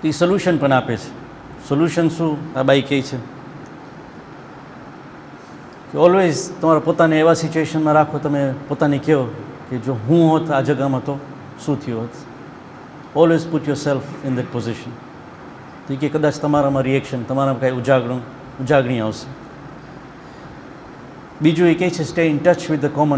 તો એ સોલ્યુશન પણ આપે છે. સોલ્યુશન શું? આ બાઈ કહે છે કે ઓલવેઝ તમારા પોતાને એવા સિચ્યુએશનમાં રાખો, તમે પોતાને કહો કે જો હું હોત આ જગામાં તો શું થયું હોત. Always put your self in that position. તો કે કદાચ તમારામાં રિએક્શન, તમારામાં કાંઈ ઉજાગણી આવશે. બીજું એ કહે છે stay in touch with the common